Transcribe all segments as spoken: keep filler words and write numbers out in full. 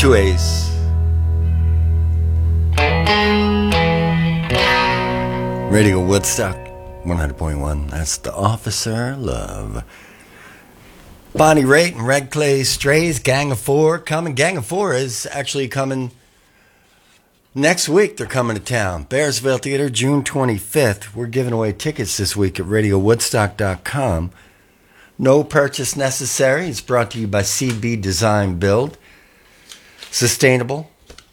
two A's. Radio Woodstock, one hundred point one. That's the Officer Love. Bonnie Raitt and Red Clay Strays, Gang of Four coming. Gang of Four is actually coming next week. They're coming to town. Bearsville Theater, June twenty-fifth. We're giving away tickets this week at radio woodstock dot com. No purchase necessary. It's brought to you by C B Design Build. Sustainable,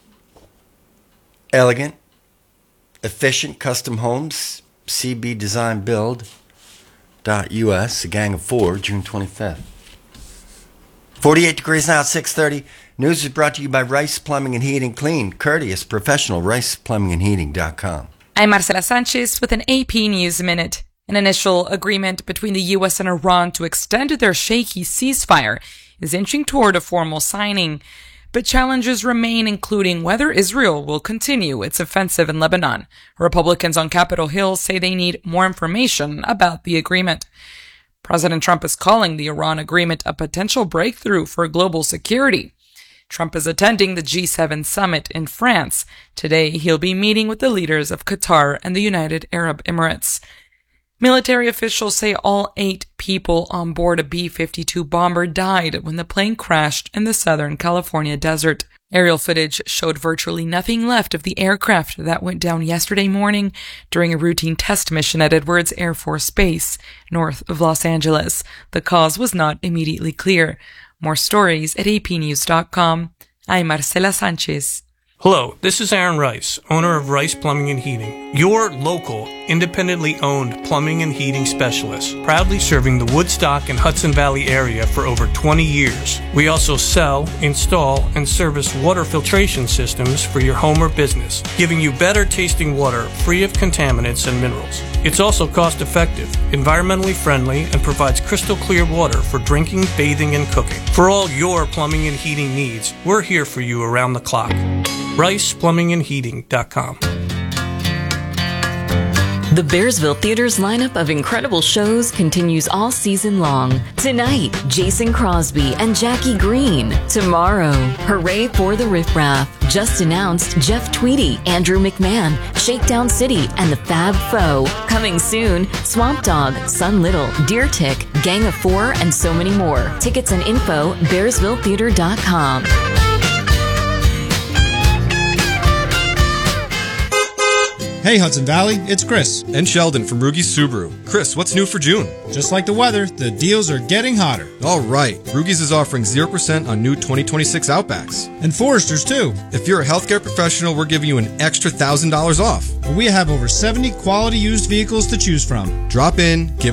elegant, efficient custom homes. C B Design Build dot U S. A Gang of Four, June twenty-fifth. forty-eight degrees now at six thirty. News is brought to you by Rice Plumbing and Heating Clean. Courteous, professional, rice plumbing and heating dot com. I'm Marcela Sanchez with an A P News Minute. An initial agreement between the U S and Iran to extend their shaky ceasefire is inching toward a formal signing. But challenges remain, including whether Israel will continue its offensive in Lebanon. Republicans on Capitol Hill say they need more information about the agreement. President Trump is calling the Iran agreement a potential breakthrough for global security. Trump is attending the G seven summit in France. Today, he'll be meeting with the leaders of Qatar and the United Arab Emirates. Military officials say all eight people on board a B fifty-two bomber died when the plane crashed in the Southern California desert. Aerial footage showed virtually nothing left of the aircraft that went down yesterday morning during a routine test mission at Edwards Air Force Base, north of Los Angeles. The cause was not immediately clear. More stories at A P news dot com. I'm Marcela Sanchez. Hello, this is Aaron Rice, owner of Rice Plumbing and Heating, your local, independently owned plumbing and heating specialist, proudly serving the Woodstock and Hudson Valley area for over twenty years. We also sell, install, and service water filtration systems for your home or business, giving you better tasting water free of contaminants and minerals. It's also cost effective, environmentally friendly, and provides crystal clear water for drinking, bathing, and cooking. For all your plumbing and heating needs, we're here for you around the clock. rice plumbing and heating dot com. The Bearsville Theater's lineup of incredible shows continues all season long. Tonight, Jason Crosby and Jackie Green. Tomorrow, Hooray for the Riff Raff. Just announced Jeff Tweedy, Andrew McMahon, Shakedown City, and the Fab Foe. Coming soon, Swamp Dogg, Sun Little, Deer Tick, Gang of Four, and so many more. Tickets and info, bearsville theater dot com. Hey Hudson Valley, it's Chris. And Sheldon from Rugi Subaru. Chris, what's new for June? Just like the weather, the deals are getting hotter. All right, Rugi's is offering zero percent on new twenty twenty-six Outbacks. And Foresters too. If you're a healthcare professional, we're giving you an extra one thousand dollars off. We have over seventy quality used vehicles to choose from. Drop in, give